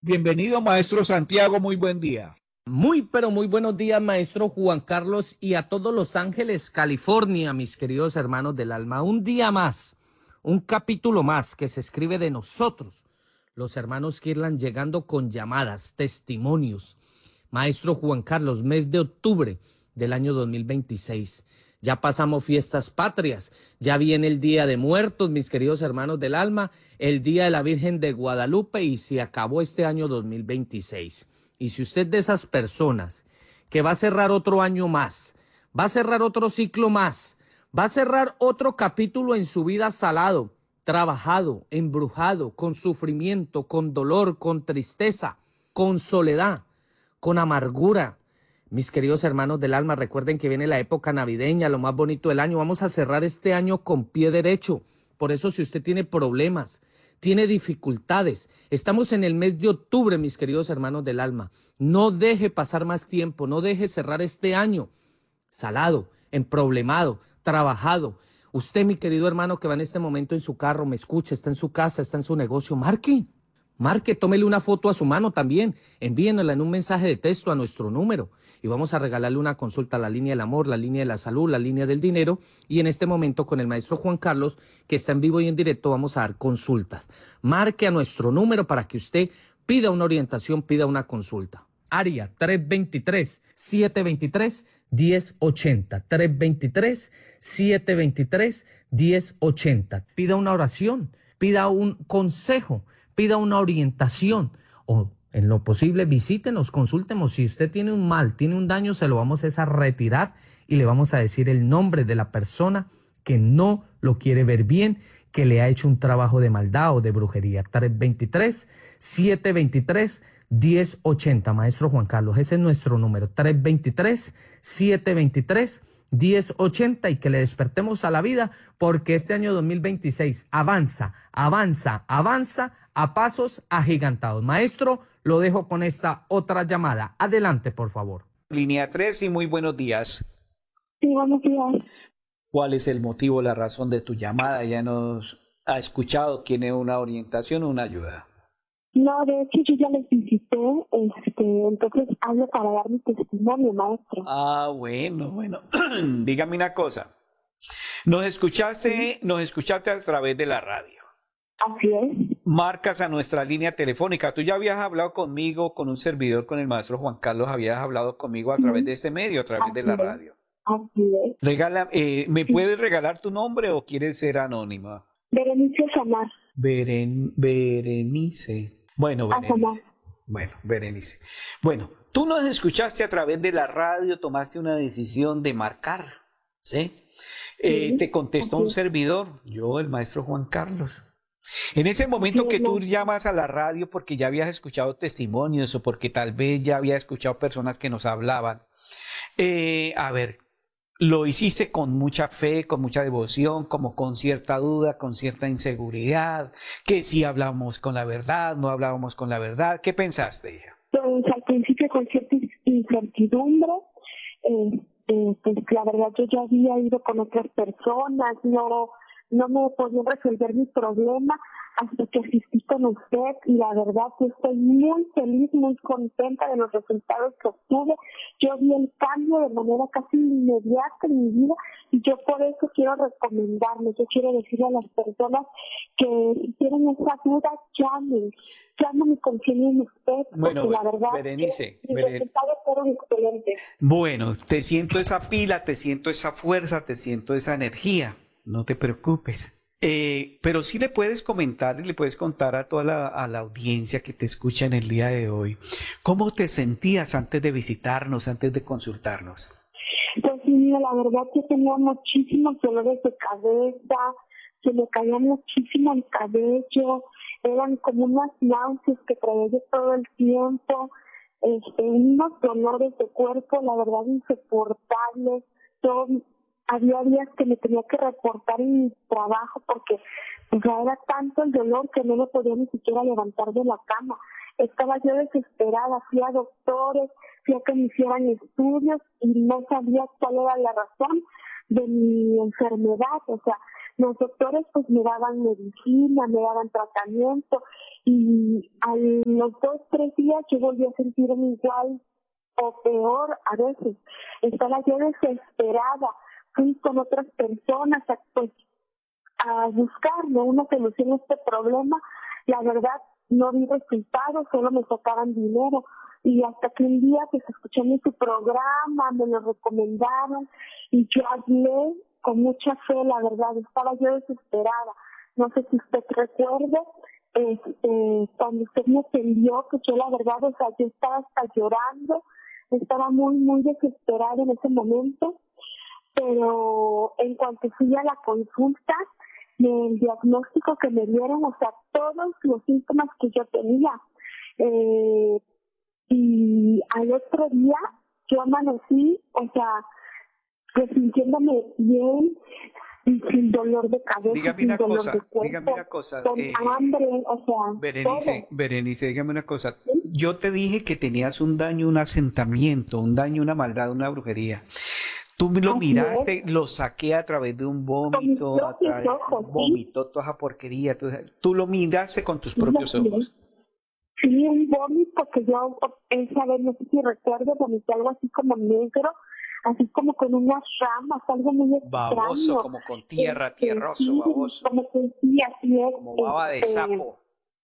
Bienvenido, maestro Santiago, muy buen día. Muy, pero muy buenos días, maestro Juan Carlos, y a todos Los Ángeles, California, mis queridos hermanos del alma. Un día más, un capítulo más que se escribe de nosotros, los hermanos Kirlan, llegando con llamadas, testimonios. Maestro Juan Carlos, mes de octubre del año 2026. Ya pasamos fiestas patrias, ya viene el Día de Muertos, mis queridos hermanos del alma, el Día de la Virgen de Guadalupe, y se acabó este año 2026. Y si usted de esas personas que va a cerrar otro año más, va a cerrar otro ciclo más, va a cerrar otro capítulo en su vida salado, trabajado, embrujado, con sufrimiento, con dolor, con tristeza, con soledad, con amargura. Mis queridos hermanos del alma, recuerden que viene la época navideña, lo más bonito del año. Vamos a cerrar este año con pie derecho. Por eso, si usted tiene problemas, tiene dificultades, estamos en el mes de octubre, mis queridos hermanos del alma. No deje pasar más tiempo, no deje cerrar este año salado, emproblemado, trabajado. Usted, mi querido hermano, que va en este momento en su carro, me escucha, está en su casa, está en su negocio, marque, tómele una foto a su mano también, envíenla en un mensaje de texto a nuestro número y vamos a regalarle una consulta a la línea del amor, la línea de la salud, la línea del dinero, y en este momento con el maestro Juan Carlos, que está en vivo y en directo, vamos a dar consultas. Marque a nuestro número para que usted pida una orientación, pida una consulta. Área 323-723-1080, 323-723-1080. Pida una oración, pida un consejo, pida una orientación o en lo posible visítenos, consúltenos. Si usted tiene un mal, tiene un daño, se lo vamos a retirar y le vamos a decir el nombre de la persona que no lo quiere ver bien, que le ha hecho un trabajo de maldad o de brujería. 323-723-1080, maestro Juan Carlos, ese es nuestro número, 323-723-1080, y que le despertemos a la vida, porque este año 2026 avanza a pasos agigantados. Maestro, lo dejo con esta otra llamada. Adelante, por favor. Línea 3 y muy buenos días. Sí, buenos días. ¿Cuál es el motivo, la razón de tu llamada? Ya nos ha escuchado, tiene una orientación o una ayuda. No, de hecho yo ya les visité, entonces hablo para dar mi testimonio, maestro. Bueno. Dígame una cosa. Nos escuchaste a través de la radio. Así es. Marcas a nuestra línea telefónica. Tú ya habías hablado conmigo, con un servidor, con el maestro Juan Carlos, habías hablado conmigo a través de este medio, a través de la radio. Así es. ¿Me puedes regalar tu nombre o quieres ser anónima? Berenice Samar. Berenice. Bueno, Berenice. Bueno, tú nos escuchaste a través de la radio, tomaste una decisión de marcar, ¿sí? Te contestó un servidor, yo, el maestro Juan Carlos. En ese momento que tú llamas a la radio porque ya habías escuchado testimonios o porque tal vez ya habías escuchado personas que nos hablaban, lo hiciste con mucha fe, con mucha devoción, como con cierta duda, con cierta inseguridad, que si hablábamos con la verdad, no hablábamos con la verdad. ¿Qué pensaste, hija? Pues al principio con cierta incertidumbre, pues la verdad yo ya había ido con otras personas, no me podían resolver mi problema hasta que asistí con usted, y la verdad que estoy muy feliz, muy contenta de los resultados que obtuve. Yo vi el cambio de manera casi inmediata en mi vida, y yo por eso quiero recomendarme, yo quiero decirle a las personas que si tienen esa duda, llamen y confíen en usted, porque la verdad Berenice, los resultados fueron excelentes. Bueno, te siento esa pila, te siento esa fuerza, te siento esa energía. No te preocupes. Pero sí le puedes comentar y le puedes contar a toda la audiencia que te escucha en el día de hoy, ¿cómo te sentías antes de visitarnos, antes de consultarnos? Pues mira, la verdad que tenía muchísimos dolores de cabeza, se me caía muchísimo el cabello, eran como unas náuseas que traía yo todo el tiempo, unos dolores de cuerpo, la verdad insoportables. Había días que me tenía que reportar en mi trabajo porque ya era tanto el dolor que no me podía ni siquiera levantar de la cama. Estaba yo desesperada, fui a doctores, fui a que me hicieran estudios y no sabía cuál era la razón de mi enfermedad. O sea, los doctores pues me daban medicina, me daban tratamiento, y al en los 2-3 días yo volví a sentirme igual o peor a veces. Estaba yo desesperada. Fui con otras personas a buscar, ¿no?, una solución a este problema. La verdad, no vi resultados, solo me sacaban dinero. Y hasta que un día pues escuché en su programa, me lo recomendaron y yo hablé con mucha fe, la verdad, estaba yo desesperada. No sé si usted recuerde, cuando usted me atendió, que yo la verdad, o sea, yo estaba hasta llorando, estaba muy, muy desesperada en ese momento, pero en cuanto fui a la consulta, el diagnóstico que me dieron, o sea, todos los síntomas que yo tenía, y al otro día yo amanecí, o sea, pues sintiéndome bien, sin dolor de cabeza, sin dolor de cuerpo, dígame una cosa, con hambre, o sea, todo. Berenice, dígame una cosa. ¿Sí? Yo te dije que tenías un daño, un asentamiento, un daño, una maldad, una brujería. Tú lo Así miraste, es. lo saqué a través de un Con mis vómito, a propios través de ojos, un ¿sí? vómito, toda esa porquería. Tú lo miraste con tus Sí, propios así es. ojos. Sí, un vómito que yo, esa vez, no sé si recuerdo, vomité algo así como negro, así como con unas ramas, algo muy Baboso, extraño. como con tierra, tierroso, Sí, baboso, como que sí, así es. como baba de sapo.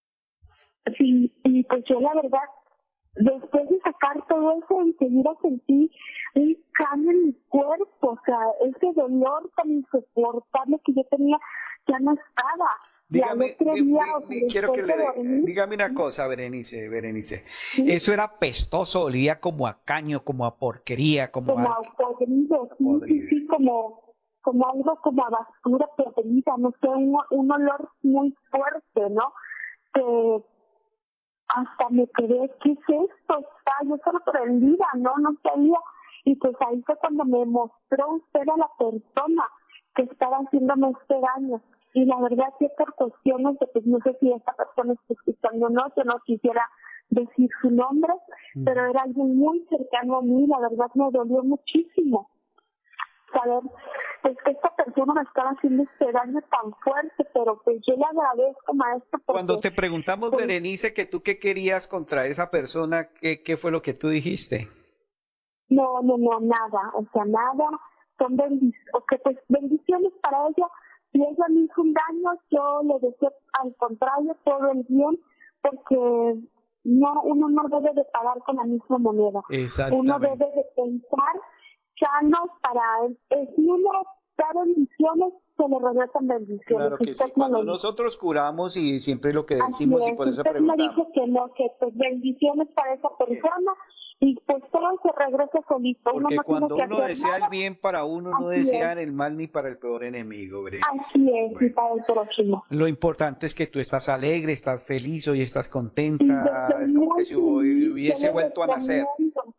Sí, y pues yo la verdad, después de sacar todo eso, enseguida sentí un cambio en mi cuerpo, o sea, ese dolor tan insoportable que yo tenía ya no estaba. Y al Dígame, otro día, o sea, quiero que después de dormir, dígame una cosa, Berenice. sí, Eso era pestoso, olía como a caño, como a porquería, como como a a podrido, podrido. sí, como algo como a basura podrida, no sé, un olor muy fuerte, ¿no? Que hasta me quedé, ¿qué es esto? Yo sorprendida, no sabía. Y pues ahí fue cuando me mostró usted a la persona que estaba haciéndome este daño. Y la verdad que por cuestiones de, pues no sé si esta persona está escuchando o no, yo no quisiera decir su nombre, pero era alguien muy cercano a mí, la verdad me dolió muchísimo saber pues que esta persona me estaba haciendo este daño tan fuerte, pero pues yo le agradezco, maestro, Cuando porque te preguntamos, pues, Berenice, que tú qué querías contra esa persona, ¿qué fue lo que tú dijiste? no, nada, o sea, nada, son bendiciones para ella. Si ella me hizo un daño, yo le deseo al contrario todo el bien, porque uno no debe de pagar con la misma moneda. Uno debe Exactamente. de pensar sanos para si uno da bendiciones, se le regresan bendiciones. Claro que Usted sí. me Cuando lo dijo. nosotros curamos y siempre lo que Así decimos y es, por eso usted me preguntamos. dijo que no, que pues bendiciones para esa persona y pues todo se regresa solito, uno Porque no tiene cuando que uno hacer desea el nada, bien para uno, no así es, desea el mal ni para el peor enemigo, Berenice. así es, y Bueno, para el próximo. lo importante es que tú estás alegre, estás feliz, hoy estás Y yo contenta, estoy es como muy que si feliz, yo hubiese le vuelto a nacer. recomiendo.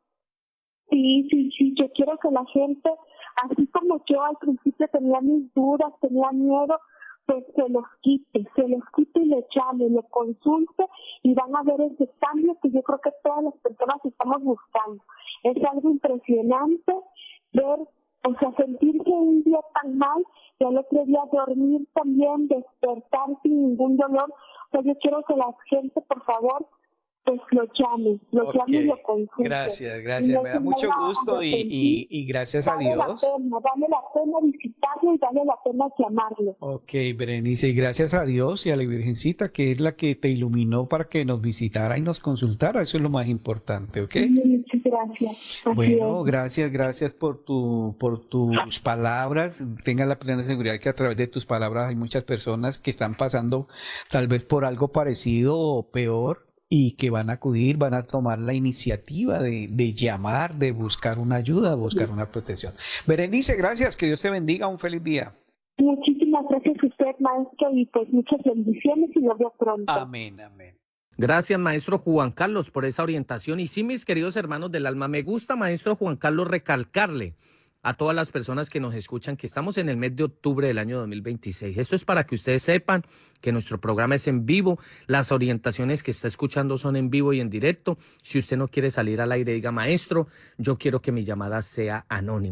Sí, yo quiero que la gente, así como yo al principio tenía mis dudas, tenía miedo, pues se los quite y le llame, le consulte y van a ver ese cambio que yo creo que todas las personas estamos buscando. Es algo impresionante ver, o sea, sentirse un día tan mal y al otro día dormir también, despertar sin ningún dolor. O sea, yo quiero que la gente, por favor, pues lo llame Ok, y lo consulte. gracias. No Me da se mucho vaya a gusto arrepentir. y gracias a Dios. Vale la pena visitarlo y vale la pena llamarlo. Ok, Berenice, y gracias a Dios y a la Virgencita, que es la que te iluminó para que nos visitara y nos consultara. Eso es lo más importante, ¿ok? Muchas gracias. Así Bueno, es. gracias por tus palabras. Tenga la plena seguridad que a través de tus palabras hay muchas personas que están pasando tal vez por algo parecido o peor y que van a acudir, van a tomar la iniciativa de llamar, de buscar una ayuda, buscar una protección. Berenice, gracias, que Dios te bendiga, un feliz día. Muchísimas gracias a usted, maestro, y pues muchas bendiciones y lo veo pronto. Amén, amén. Gracias, maestro Juan Carlos, por esa orientación. Y sí, mis queridos hermanos del alma, me gusta, maestro Juan Carlos, recalcarle a todas las personas que nos escuchan que estamos en el mes de octubre del año 2026. Esto es para que ustedes sepan que nuestro programa es en vivo, las orientaciones que está escuchando son en vivo y en directo. Si usted no quiere salir al aire, diga, maestro, yo quiero que mi llamada sea anónima.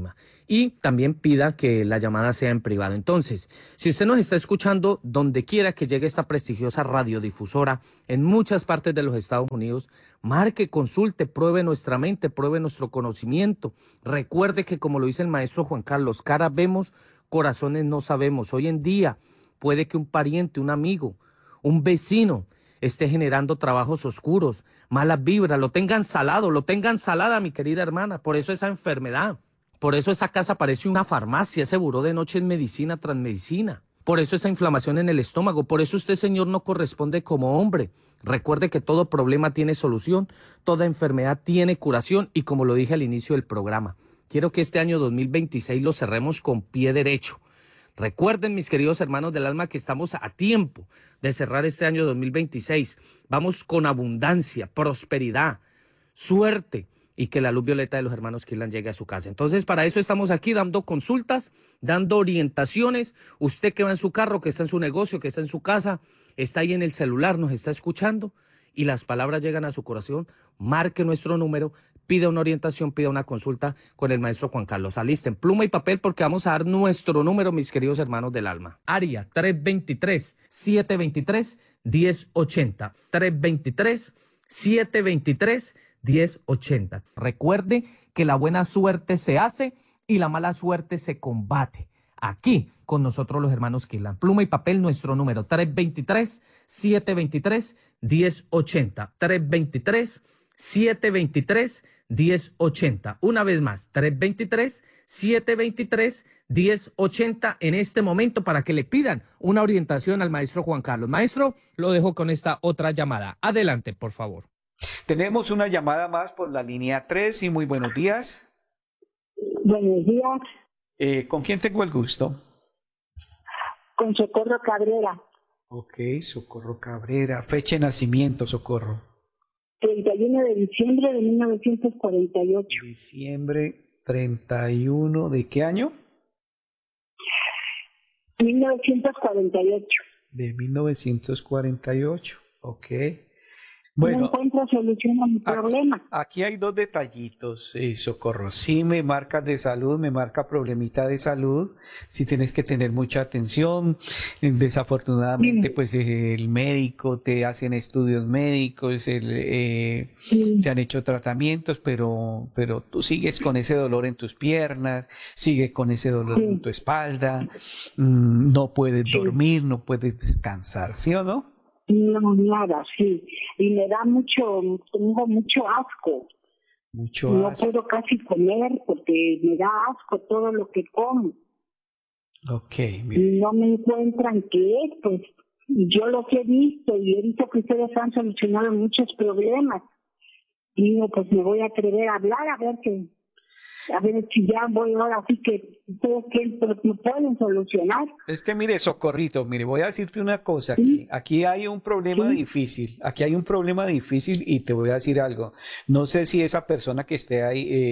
y también pida que la llamada sea en privado. Entonces, si usted nos está escuchando donde quiera que llegue esta prestigiosa radiodifusora en muchas partes de los Estados Unidos, marque, consulte, pruebe nuestra mente, pruebe nuestro conocimiento. Recuerde que, como lo dice el maestro Juan Carlos, caras vemos, corazones no sabemos. Hoy en día puede que un pariente, un amigo, un vecino esté generando trabajos oscuros, malas vibras, lo tengan salado, lo tengan salada, mi querida hermana. Por eso esa enfermedad. Por eso esa casa parece una farmacia, ese buró de noche es medicina tras medicina. Por eso esa inflamación en el estómago. Por eso usted, señor, no corresponde como hombre. Recuerde que todo problema tiene solución, toda enfermedad tiene curación y como lo dije al inicio del programa, quiero que este año 2026 lo cerremos con pie derecho. Recuerden, mis queridos hermanos del alma, que estamos a tiempo de cerrar este año 2026. Vamos con abundancia, prosperidad, suerte, y que la luz violeta de los hermanos Kirlan llegue a su casa. Entonces, para eso estamos aquí dando consultas, dando orientaciones. Usted que va en su carro, que está en su negocio, que está en su casa, está ahí en el celular, nos está escuchando y las palabras llegan a su corazón, marque nuestro número, pida una orientación, pida una consulta con el maestro Juan Carlos. Alisten pluma y papel porque vamos a dar nuestro número, mis queridos hermanos del alma. Área 323-723-1080. 323-723-1080. Recuerde que la buena suerte se hace y la mala suerte se combate. Aquí con nosotros los hermanos Kirlan. Pluma y papel, nuestro número 323-723-1080. 323-723-1080. Una vez más, 323-723-1080 en este momento para que le pidan una orientación al maestro Juan Carlos. Maestro, lo dejo con esta otra llamada. Adelante, por favor. Tenemos una llamada más por la línea 3 y muy buenos días. Buenos días. ¿Con quién tengo el gusto? Con Socorro Cabrera. Ok, Socorro Cabrera. Fecha de nacimiento, Socorro. 31 de diciembre de 1948. Diciembre 31, ¿de qué año? 1948. De 1948, ok. No Bueno, encuentro solución a mi problema. aquí hay dos detallitos, Socorro. Si me marcas de salud, me marca problemita de salud, si tienes que tener mucha atención. Desafortunadamente, pues el médico, te hacen estudios médicos, te han hecho tratamientos, pero tú sigues con ese dolor en tus piernas, sigues con ese dolor en tu espalda, no puedes dormir, no puedes descansar, ¿sí o no? No, nada, sí. Y me da tengo mucho asco. Mucho No asco. puedo casi comer porque me da asco todo lo que como. Ok, mira. Y no me encuentran qué es, pues yo lo que he visto y he visto que ustedes han solucionado muchos problemas. Y digo, pues me voy a atrever a hablar a ver si ya voy ahora, así que ustedes me pueden solucionar. Es que mire, Socorrito, mire, voy a decirte una cosa aquí. Aquí hay un problema difícil, y te voy a decir algo. No sé si esa persona que esté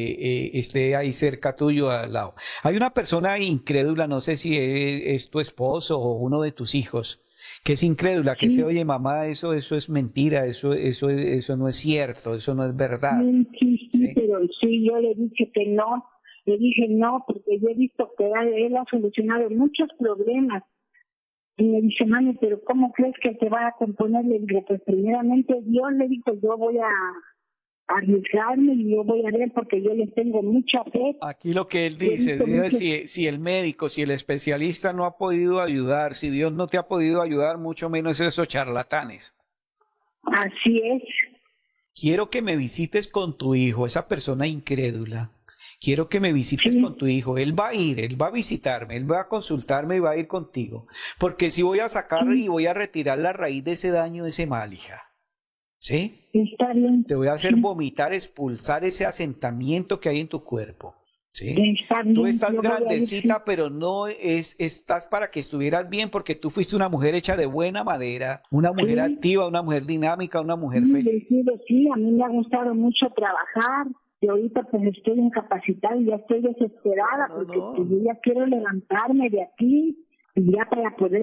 ahí cerca tuyo al lado. Hay una persona incrédula, no sé si es tu esposo o uno de tus hijos, que es incrédula, que dice, oye, mamá, eso es mentira, eso no es cierto, eso no es verdad. Sí, pero sí, yo le dije que no. Le dije no, porque yo he visto que él ha solucionado muchos problemas. Y me dice, mami, pero ¿cómo crees que te va a componer? Le digo, pues primeramente Dios, le dijo, yo voy a arriesgarme y yo voy a ver porque yo le tengo mucha fe. Aquí lo que él dice, si el médico, si el especialista no ha podido ayudar, si Dios no te ha podido ayudar, mucho menos esos charlatanes. Así es. Quiero que me visites con tu hijo, esa persona incrédula. Quiero que me visites con tu hijo. Él va a visitarme, él va a consultarme y va a ir contigo. Porque si voy a sacar y voy a retirar la raíz de ese daño, de ese mal, hija. ¿Sí? Está bien. Te voy a hacer vomitar, expulsar ese asentamiento que hay en tu cuerpo. ¿Sí? Está bien. Tú estás grandecita, pero no estás para que estuvieras bien, porque tú fuiste una mujer hecha de buena madera, una mujer activa, una mujer dinámica, una mujer feliz. Sí, a mí me ha gustado mucho trabajar. Y ahorita pues estoy incapacitada y ya estoy desesperada porque pues, yo ya quiero levantarme de aquí y ya para poder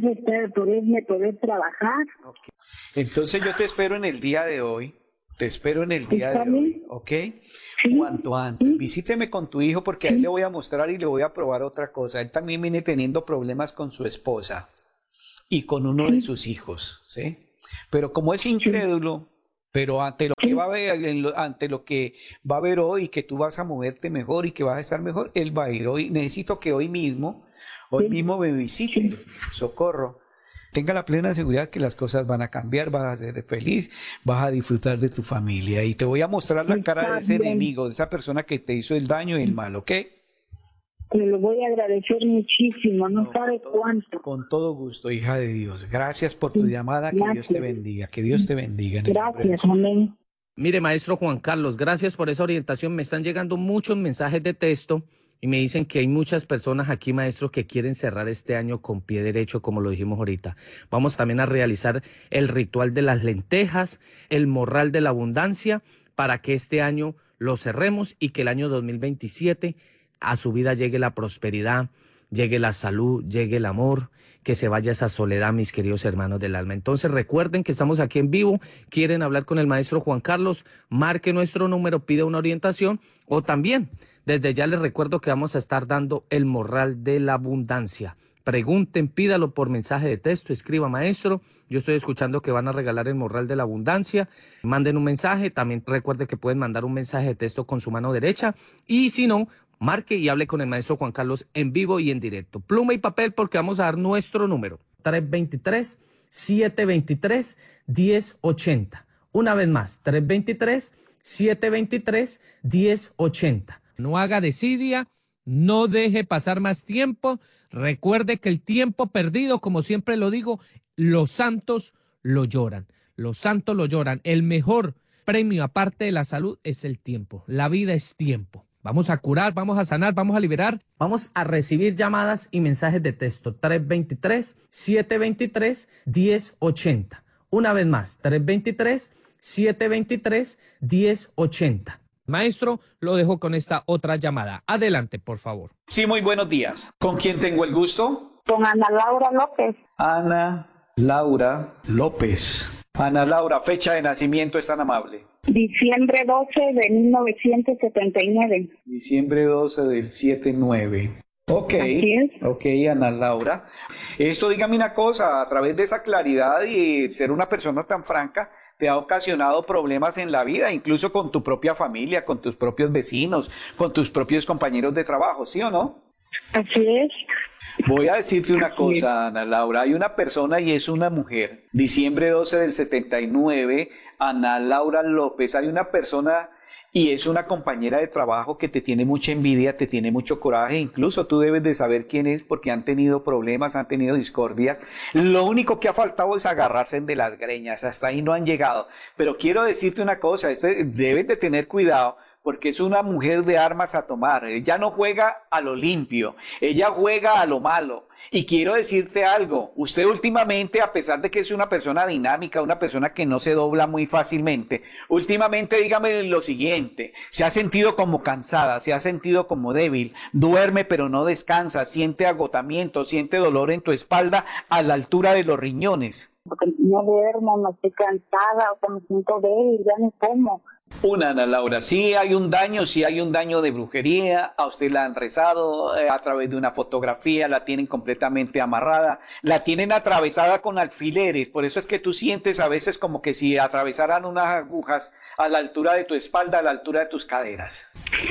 trabajar. Okay. Entonces yo te espero en el día de hoy. ¿ok? Cuanto antes. Visíteme con tu hijo porque a él le voy a mostrar y le voy a probar otra cosa. Él también viene teniendo problemas con su esposa y con uno de sus hijos, ¿sí? Pero como es incrédulo, pero ante lo que va a ver, ante lo que va a ver hoy, que tú vas a moverte mejor y que vas a estar mejor, él va a ir. Hoy necesito que hoy mismo me visite, Socorro. Tenga la plena seguridad que las cosas van a cambiar, vas a ser feliz, vas a disfrutar de tu familia y te voy a mostrar la cara de ese enemigo, de esa persona que te hizo el daño y el mal, ¿ok? Me lo voy a agradecer muchísimo, no sabe cuánto. Con todo gusto, hija de Dios. Gracias por tu llamada, que Dios te bendiga, que Dios te bendiga. Gracias, amén. Mire, maestro Juan Carlos, gracias por esa orientación. Me están llegando muchos mensajes de texto y me dicen que hay muchas personas aquí, maestro, que quieren cerrar este año con pie derecho, como lo dijimos ahorita. Vamos también a realizar el ritual de las lentejas, el morral de la abundancia, para que este año lo cerremos y que el año 2027 a su vida llegue la prosperidad, llegue la salud, llegue el amor, que se vaya esa soledad, mis queridos hermanos del alma. Entonces recuerden que estamos aquí en vivo, quieren hablar con el maestro Juan Carlos, marque nuestro número, pide una orientación o también, desde ya les recuerdo que vamos a estar dando el morral de la abundancia. Pregunten, pídalo por mensaje de texto, escriba maestro, yo estoy escuchando que van a regalar el morral de la abundancia, manden un mensaje, también recuerden que pueden mandar un mensaje de texto con su mano derecha y si no, marque y hable con el maestro Juan Carlos en vivo y en directo. Pluma y papel porque vamos a dar nuestro número. 323-723-1080. Una vez más, 323-723-1080. No haga desidia, no deje pasar más tiempo. Recuerde que el tiempo perdido, como siempre lo digo, los santos lo lloran. Los santos lo lloran. El mejor premio aparte de la salud es el tiempo. La vida es tiempo. Vamos a curar, vamos a sanar, vamos a liberar. Vamos a recibir llamadas y mensajes de texto. 323-723-1080. Una vez más, 323-723-1080. Maestro, lo dejo con esta otra llamada. Adelante, por favor. Sí, muy buenos días. ¿Con quién tengo el gusto? Con Ana Laura López. Ana Laura López. Ana Laura, fecha de nacimiento, es tan amable. Diciembre 12 de 1979. Diciembre 12 del 79. Ok, ok, Ana Laura. Esto, dígame una cosa, a través de esa claridad y ser una persona tan franca, te ha ocasionado problemas en la vida, incluso con tu propia familia, con tus propios vecinos, con tus propios compañeros de trabajo, ¿sí o no? Así es. Voy a decirte una cosa, Ana Laura, hay una persona y es una mujer, diciembre 12 del 79, Ana Laura López, hay una persona y es una compañera de trabajo que te tiene mucha envidia, te tiene mucho coraje, incluso tú debes de saber quién es porque han tenido problemas, han tenido discordias, lo único que ha faltado es agarrarse de las greñas, hasta ahí no han llegado, pero quiero decirte una cosa, debes de tener cuidado, porque es una mujer de armas a tomar. Ella no juega a lo limpio, ella juega a lo malo. Y quiero decirte algo, usted últimamente, a pesar de que es una persona dinámica, una persona que no se dobla muy fácilmente, últimamente dígame lo siguiente, se ha sentido como cansada, se ha sentido como débil, duerme pero no descansa, siente agotamiento, siente dolor en tu espalda a la altura de los riñones. Porque no duermo, no estoy cansada, o me siento débil, ya no como. Una, Ana Laura, sí hay un daño de brujería, a usted la han rezado a través de una fotografía, la tienen completamente amarrada, la tienen atravesada con alfileres, por eso es que tú sientes a veces como que si atravesaran unas agujas a la altura de tu espalda, a la altura de tus caderas.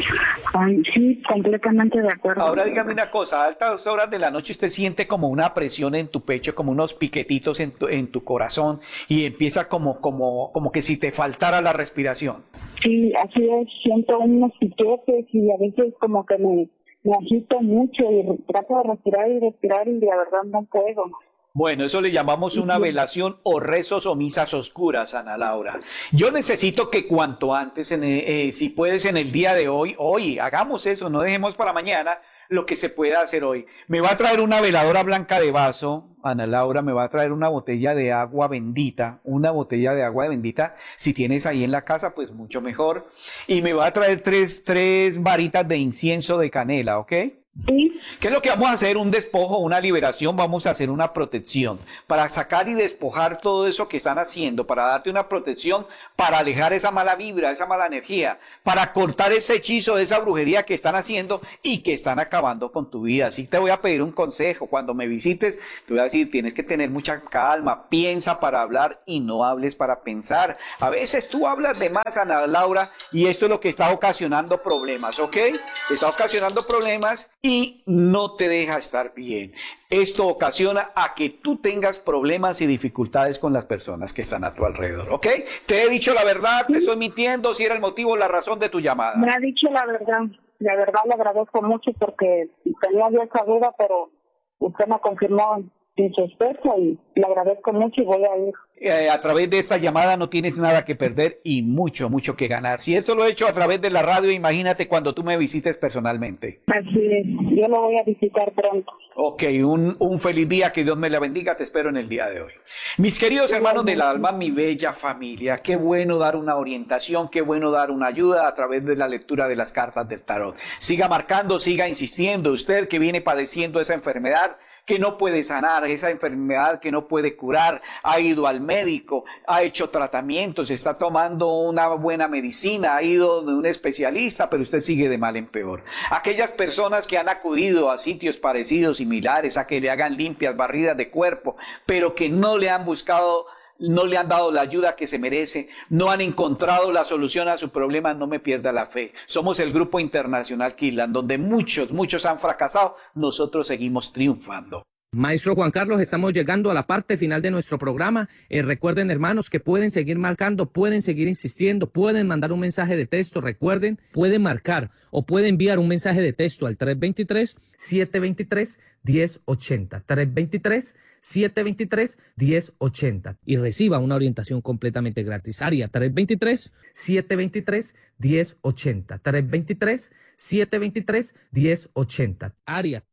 Ay, sí, completamente de acuerdo. Ahora dígame una cosa, a altas horas de la noche usted siente como una presión en tu pecho, como unos piquetitos en tu corazón y empieza como que si te faltara la respiración. Sí, así es, siento unos piquetes y a veces como que me agito mucho y trato de respirar y la verdad no puedo. Bueno, eso le llamamos una velación o rezos o misas oscuras, Ana Laura. Yo necesito que cuanto antes, si puedes en el día de hoy, hagamos eso, no dejemos para mañana lo que se pueda hacer hoy. Me va a traer una veladora blanca de vaso, Ana Laura, me va a traer una botella de agua bendita, si tienes ahí en la casa, pues mucho mejor. Y me va a traer tres varitas de incienso de canela, ¿ok? Sí. ¿Qué es lo que vamos a hacer? Un despojo, una liberación, vamos a hacer una protección para sacar y despojar todo eso que están haciendo, para darte una protección, para alejar esa mala vibra, esa mala energía, para cortar ese hechizo, esa brujería que están haciendo y que están acabando con tu vida. Así te voy a pedir un consejo. Cuando me visites, te voy a decir, tienes que tener mucha calma, piensa para hablar y no hables para pensar. A veces tú hablas de más, Ana Laura, y esto es lo que está ocasionando problemas, ¿ok? Está ocasionando problemas y no te deja estar bien. Esto ocasiona a que tú tengas problemas y dificultades con las personas que están a tu alrededor, ¿ok? Te he dicho la verdad, te estoy mintiendo, si era el motivo, la razón de tu llamada. Me ha dicho la verdad le agradezco mucho porque tenía yo esa duda, pero usted me confirmó sin sospecha y le agradezco mucho y voy a ir. A través de esta llamada no tienes nada que perder y mucho, mucho que ganar. Si esto lo he hecho a través de la radio, imagínate cuando tú me visites personalmente. Así es, yo lo voy a visitar pronto. Ok, un feliz día, que Dios me la bendiga, te espero en el día de hoy. Mis queridos hermanos del alma, mi bella familia, qué bueno dar una orientación, qué bueno dar una ayuda a través de la lectura de las cartas del tarot. Siga marcando, siga insistiendo, usted que viene padeciendo esa enfermedad, que no puede sanar, esa enfermedad que no puede curar, ha ido al médico, ha hecho tratamientos, está tomando una buena medicina, ha ido de un especialista, pero usted sigue de mal en peor. Aquellas personas que han acudido a sitios parecidos, similares, a que le hagan limpias, barridas de cuerpo, pero que no le han buscado, no le han dado la ayuda que se merece, no han encontrado la solución a su problema, no me pierda la fe. Somos el Grupo Internacional Kirtland, donde muchos han fracasado, nosotros seguimos triunfando. Maestro Juan Carlos, estamos llegando a la parte final de nuestro programa. Recuerden, hermanos, que pueden seguir marcando, pueden seguir insistiendo, pueden mandar un mensaje de texto. Recuerden, pueden marcar o pueden enviar un mensaje de texto al 323-723-1080. 323-723-1080 y reciba una orientación completamente gratis. Área 323-723-1080. 323-723-1080. Área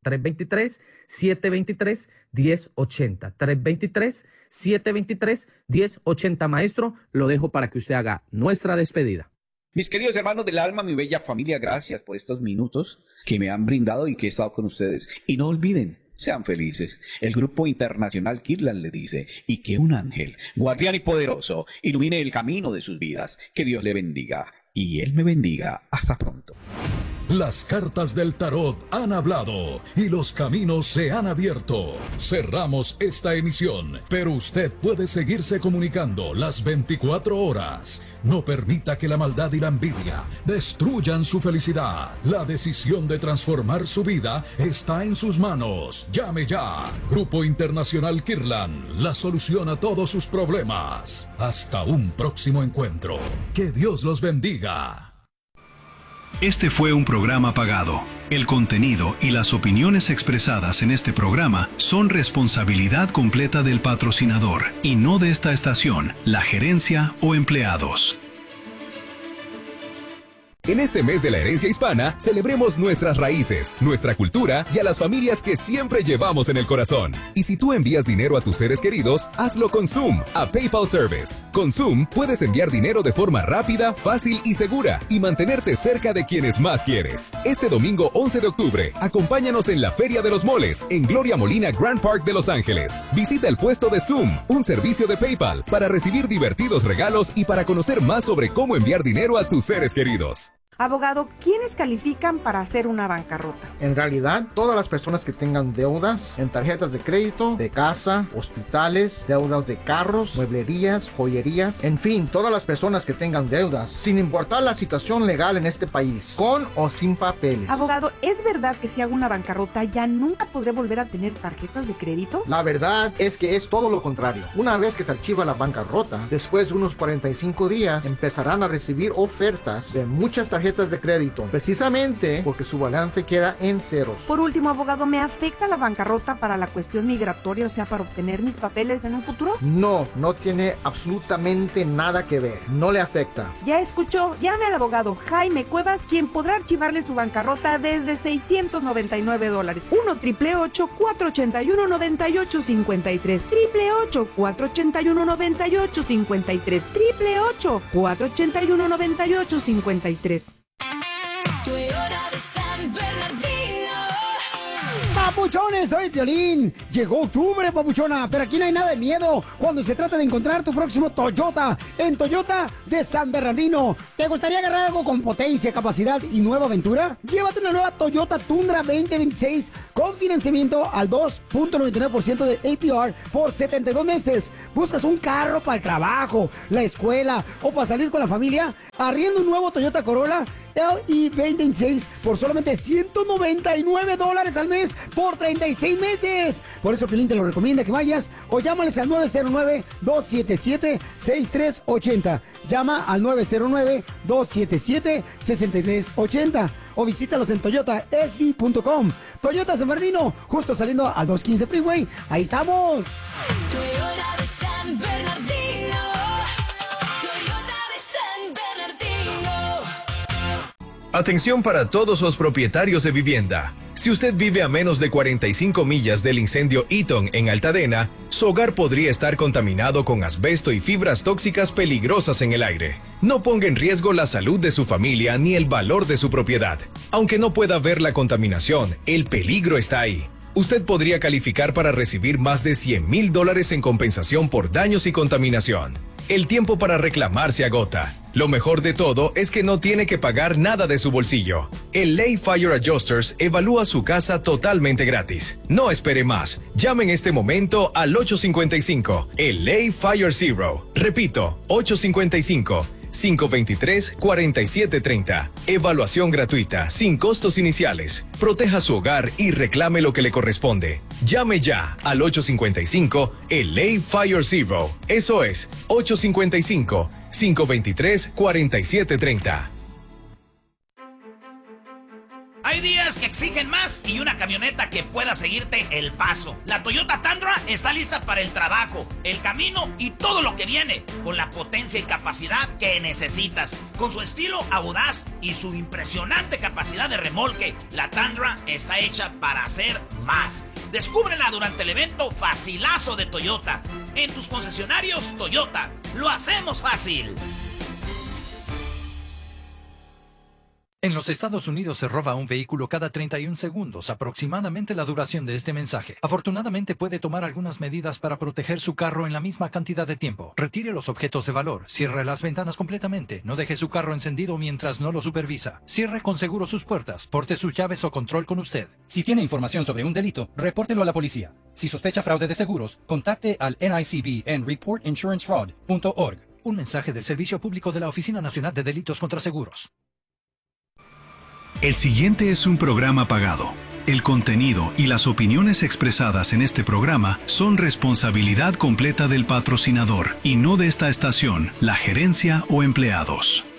323-723-1080. 323-723-1080. Maestro, lo dejo para que usted haga nuestra despedida. Mis queridos hermanos del alma, mi bella familia, gracias por estos minutos que me han brindado y que he estado con ustedes. Y no olviden, sean felices. El Grupo Internacional Kirtland le dice, y que un ángel, guardián y poderoso, ilumine el camino de sus vidas. Que Dios le bendiga y Él me bendiga. Hasta pronto. Las cartas del tarot han hablado y los caminos se han abierto. Cerramos esta emisión, pero usted puede seguirse comunicando las 24 horas. No permita que la maldad y la envidia destruyan su felicidad. La decisión de transformar su vida está en sus manos. Llame ya. Grupo Internacional Kirtland, la solución a todos sus problemas. Hasta un próximo encuentro. Que Dios los bendiga. Este fue un programa pagado. El contenido y las opiniones expresadas en este programa son responsabilidad completa del patrocinador y no de esta estación, la gerencia o empleados. En este mes de la herencia hispana, celebremos nuestras raíces, nuestra cultura y a las familias que siempre llevamos en el corazón. Y si tú envías dinero a tus seres queridos, hazlo con Zoom, a PayPal Service. Con Zoom puedes enviar dinero de forma rápida, fácil y segura y mantenerte cerca de quienes más quieres. Este domingo 11 de octubre, acompáñanos en la Feria de los Moles en Gloria Molina Grand Park de Los Ángeles. Visita el puesto de Zoom, un servicio de PayPal, para recibir divertidos regalos y para conocer más sobre cómo enviar dinero a tus seres queridos. Abogado, ¿quiénes califican para hacer una bancarrota? En realidad, todas las personas que tengan deudas en tarjetas de crédito, de casa, hospitales, deudas de carros, mueblerías, joyerías, en fin, todas las personas que tengan deudas, sin importar la situación legal en este país, con o sin papeles. Abogado, ¿es verdad que si hago una bancarrota ya nunca podré volver a tener tarjetas de crédito? La verdad es que es todo lo contrario. Una vez que se archiva la bancarrota, después de unos 45 días, empezarán a recibir ofertas de muchas tarjetas de crédito, precisamente porque su balance queda en ceros. Por último, abogado, ¿me afecta la bancarrota para la cuestión migratoria, o sea, para obtener mis papeles en un futuro? No tiene absolutamente nada que ver, no le afecta. Ya escuchó, llame al abogado Jaime Cuevas, quien podrá archivarle su bancarrota desde $699. 1-888-481-9853, 888-481-9853, 888-481-9853. Toyota de San Bernardino. Papuchones, soy Piolín. Llegó octubre, papuchona, pero aquí no hay nada de miedo cuando se trata de encontrar tu próximo Toyota en Toyota de San Bernardino. ¿Te gustaría agarrar algo con potencia, capacidad y nueva aventura? Llévate una nueva Toyota Tundra 2026 con financiamiento al 2.99% de APR por 72 meses. ¿Buscas un carro para el trabajo, la escuela o para salir con la familia? Arrienda un nuevo Toyota Corolla LE 2026 por solamente $199 al mes por 36 meses. Por eso Piolín te lo recomienda que vayas o llámales al 909-277-6380. Llama al 909-277-6380 o visítalos en toyotasb.com. Toyota San Bernardino, justo saliendo al 215 Freeway. Ahí estamos. Toyota de San Bernardino. Toyota de San Bernardino. Atención para todos los propietarios de vivienda. Si usted vive a menos de 45 millas del incendio Eaton en Altadena, su hogar podría estar contaminado con asbesto y fibras tóxicas peligrosas en el aire. No ponga en riesgo la salud de su familia ni el valor de su propiedad. Aunque no pueda ver la contaminación, el peligro está ahí. Usted podría calificar para recibir más de $100,000 en compensación por daños y contaminación. El tiempo para reclamar se agota. Lo mejor de todo es que no tiene que pagar nada de su bolsillo. El LA Fire Adjusters evalúa su casa totalmente gratis. No espere más. Llame en este momento al 855, el LA Fire Zero. Repito, 855-523-4730. Evaluación gratuita, sin costos iniciales. Proteja su hogar y reclame lo que le corresponde. Llame ya al 855 LA Fire Zero. Eso es 855-523-4730. Hay días que exigen más y una camioneta que pueda seguirte el paso. La Toyota Tundra está lista para el trabajo, el camino y todo lo que viene, con la potencia y capacidad que necesitas. Con su estilo audaz y su impresionante capacidad de remolque, la Tundra está hecha para hacer más. Descúbrela durante el evento Facilazo de Toyota. En tus concesionarios Toyota, lo hacemos fácil. En los Estados Unidos se roba un vehículo cada 31 segundos, aproximadamente la duración de este mensaje. Afortunadamente puede tomar algunas medidas para proteger su carro en la misma cantidad de tiempo. Retire los objetos de valor, cierre las ventanas completamente, no deje su carro encendido mientras no lo supervisa. Cierre con seguro sus puertas, porte sus llaves o control con usted. Si tiene información sobre un delito, repórtelo a la policía. Si sospecha fraude de seguros, contacte al NICB en reportinsurancefraud.org. Un mensaje del Servicio Público de la Oficina Nacional de Delitos contra Seguros. El siguiente es un programa pagado. El contenido y las opiniones expresadas en este programa son responsabilidad completa del patrocinador y no de esta estación, la gerencia o empleados.